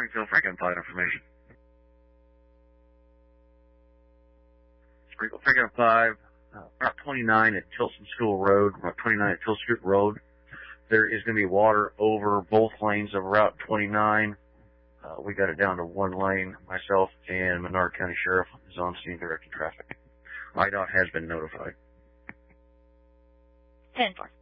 Springfield Franklin Applied Information. Springfield Franklin Applied, Route 29 at Tilson School Road, Route 29 at Tilson School Road. There is going to be water over both lanes of Route 29. We got it down to one lane. Myself and Menard County Sheriff is on scene directing traffic. IDOT has been notified. 10-4.